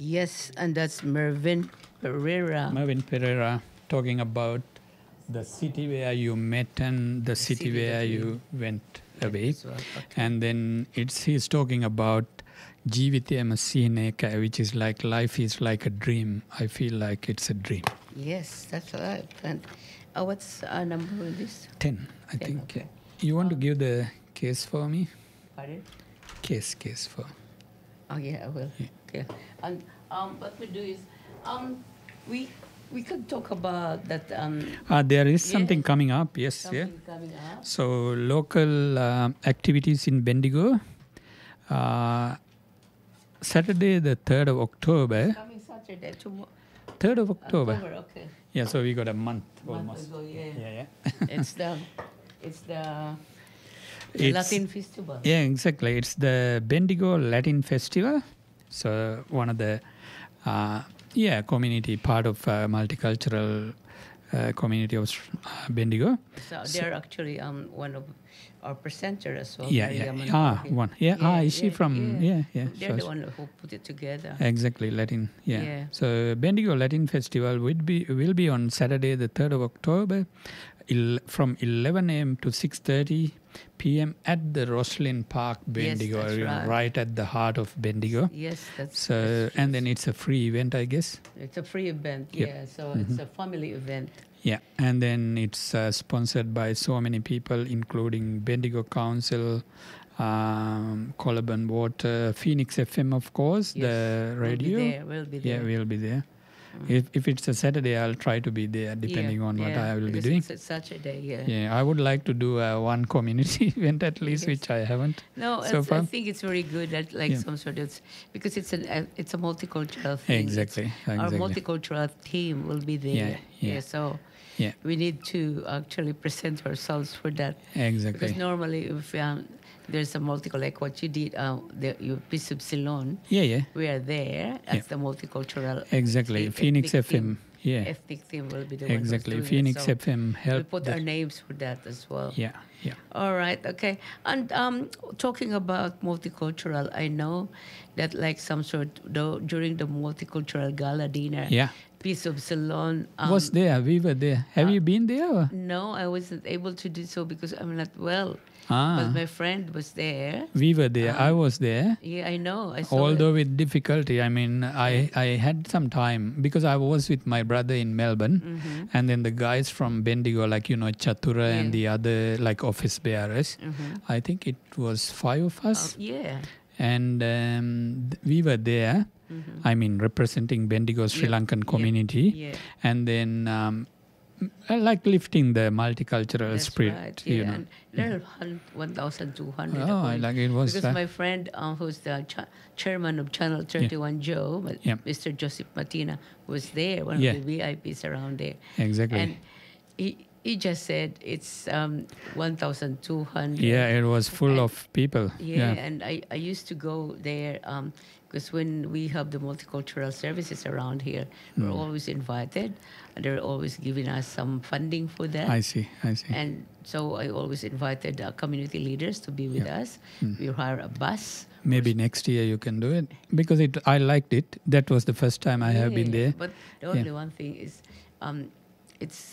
Yes, and that's Mervin Pereira. Mervin Pereira talking about the city where you met and the city where you went away. As well. Okay. And then he's talking about ජීවිතයම සීන එක, which is like life is like a dream. I feel like it's a dream. Yes, that's right. And what's our number with this? 10, I 10, think. okay. You want to give the case for me? Pardon? Case for. Oh yeah, I will. Yeah. Okay. And what we do is we could talk about that. There is something coming up. Yes, something coming up. So local activities in Bendigo. Saturday, the 3rd of October. Coming Saturday, tomorrow. 3rd of October. Okay. Yeah, so we got a month Month almost. ago, yeah. Yeah. it's the It's- Latin festival. Yeah, exactly. It's the Bendigo Latin Festival. So one of the community, part of multicultural community of Bendigo. So they're actually one of our presenters as well. Yeah. Maria One. Manohi. Is she from? Yeah. They're the one who put it together. Exactly, Latin. Yeah. Yeah. So Bendigo Latin Festival will be on Saturday, the 3rd of October, from 11 a.m. to 6:30 p.m. at the Roslyn Park, Bendigo, Yes, that's right at the heart of Bendigo. Yes, that's So, that's true. and then it's a free event, I guess. It's a free event, Yep. yeah. So it's a family event. Yeah, and then it's sponsored by so many people, including Bendigo Council, Colaburn Water, Phoenix FM, of course, Yes, the radio. We'll be Yeah, there. we'll be there. If it's a Saturday, I'll try to be there, depending on what I will be because doing. It's a Saturday, yeah. Yeah, I would like to do one community event at least, Yes. which I haven't No, so I far. think it's very good that like Yeah. some sort of because it's a multicultural thing. Exactly. Our multicultural team will be there. Yeah. So Yeah, we need to actually present ourselves for that. exactly. Because normally, if there's a multicultural, like what you did, your Piece of Ceylon, Yeah. we are there as the multicultural. Exactly. the Phoenix ethnic FM. team. Yeah. Ethnic team will be the one who's Exactly. doing it. Phoenix So FM we helped. put our names for that as well. Yeah. All right, okay. And talking about multicultural, I know that like some sort, though, during the multicultural gala dinner, Yeah. Piece of Ceylon. Was there? We were there. Have you been there? Or? No, I wasn't able to do so because I'm not well. Ah. But my friend was there. We were there. I was there. Yeah, I know. I saw Although it. with difficulty, I mean, I had some time because I was with my brother in Melbourne, and then the guys from Bendigo, like Chatura and the other like office bearers. I think it was 5 of us, Yeah. and we were there. I mean, representing Bendigo Sri Lankan community, Yeah. and then like lifting the multicultural That's spirit. right. You Yeah. know. And there are 1,200. Oh, I like it was. Because my friend, who's the chairman of Channel 31 Joe, Yeah. Mr. Joseph Matina, was there, one Yeah. of the VIPs around there. Exactly. And he just said it's 1,200. Yeah, it was full And- of people. Yeah, and I used to go there because when we have the multicultural services around here, we're always invited, and they're always giving us some funding for that. I see. And so I always invited community leaders to be with us. We hire a bus. Maybe next year you can do it because I liked it. That was the first time I have been there. But the only one thing is it's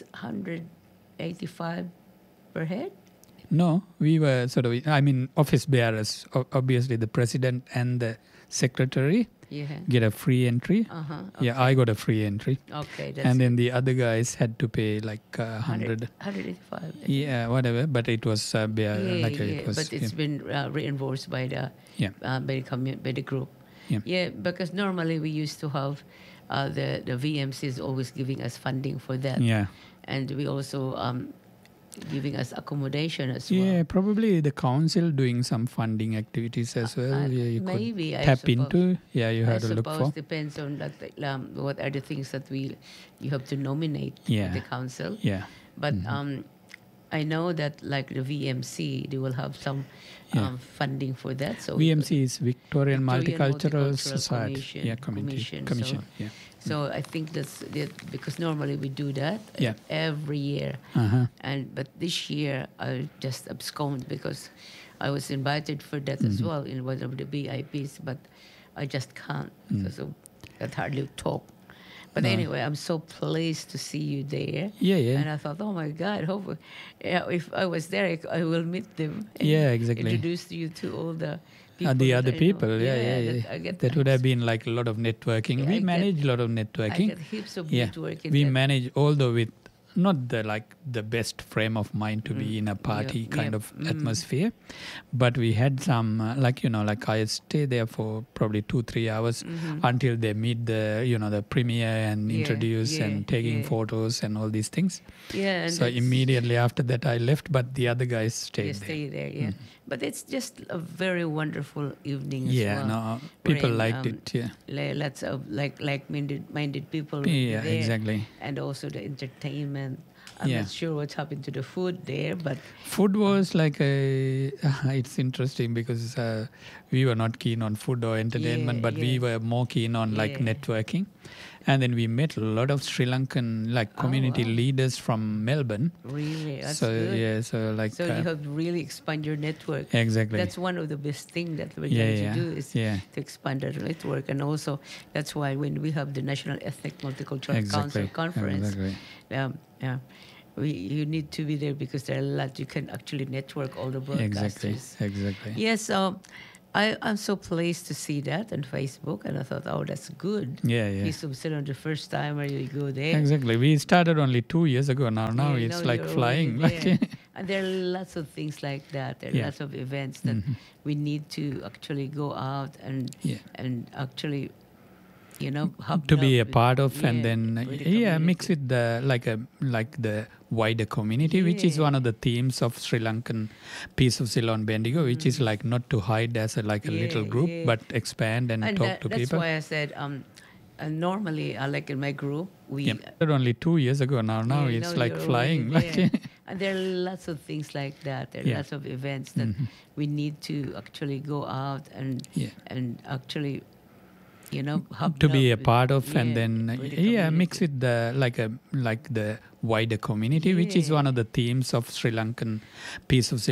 185 per head. No, we were sort of, I mean, office bearers. Obviously, the president and the secretary Yeah. get a free entry. Uh-huh. Yeah, I got a free entry. Okay. That's And then the other guys had to pay like 100. 185. Yeah, whatever. But it was bear. Yeah, it was. but it's been reinforced by the Yeah. by the group. Yeah. Because normally we used to have the VMCs always giving us funding for that, Yeah. and we also giving us accommodation as Yeah, well. probably the council doing some funding activities as well. Yeah, you maybe, could I tap suppose. into. Yeah, you I had to look suppose for. depends on that. What are the things that you have to nominate Yeah. the council? Yeah. But I know that like the VMC, they will have some funding for that. So VMC is Victorian Victorian Multicultural Multicultural Society. Commission. Commission. Yeah. So I think that's because normally we do that every year. Uh-huh. But this year I just absconded because I was invited for that as well in one of the VIPs, but I just can't because of could hardly talk. But anyway, I'm so pleased to see you there. Yeah, yeah. And I thought, oh my God, if I was there, I will meet them. And Yeah, exactly. introduce you to all the people. The that other I know. people, yeah. That would have been like a lot of networking. Yeah, We I manage a lot of I networking. get heaps of Yeah, networking. we that- manage, although with not the best frame of mind to be in a party kind of atmosphere, but we had some like I stay there for probably 2-3 hours until they meet the premiere and introduce and taking photos and all these things. Yeah. And So that's- immediately after that I left, but the other guys stayed you there. stay there, yeah. But it's just a very wonderful evening as Yeah, well. no, people Wherein, liked it. Yeah, Lots of like-minded people. will be yeah, there. exactly. And also the entertainment. I'm Yeah. not sure what's happened to the food there, but Food was like it's interesting because we were not keen on food or entertainment, but we were more keen on like Yeah. networking. And then we met a lot of Sri Lankan like community wow. leaders from Melbourne. really, that's So good. yeah, so like So you have to really expand your network. exactly. That's one of the best things that we're Yeah, going yeah, to do is yeah. to expand our network. And also, that's why when we have the National Ethnic Multicultural Council Exactly. Conference, Exactly. yeah, you need to be there because there are a lot. You can actually network all the broadcasters. Exactly. Yes, so I'm so pleased to see that on Facebook, and I thought, oh, that's good. Yeah, yeah. He's on the first time where you go there. Exactly. We started only 2 years ago. Now Yeah, it's now like you're flying. already Like there. And there are lots of things like that. There are Yeah. lots of events that we need to actually go out and Yeah. and actually, to hobnob be a with- part of, and then with the mix community. with the wider community, which is Yeah. one of the themes of Sri Lankan Peace of Ceylon Bendigo, which is like not to hide as a little group, yeah. but expand and talk to that's people. why I said normally like in my group we Started only 2 years ago. Now Yeah, it's now like you're flying. already there. Like And there are lots of things like that. There are Yeah. lots of events that we need to actually go out and Yeah. and actually, to hobnob be a with- part of, and then with the mix community. with the wider community, which is Yeah. one of the themes of Sri Lankan Peace of Ceylon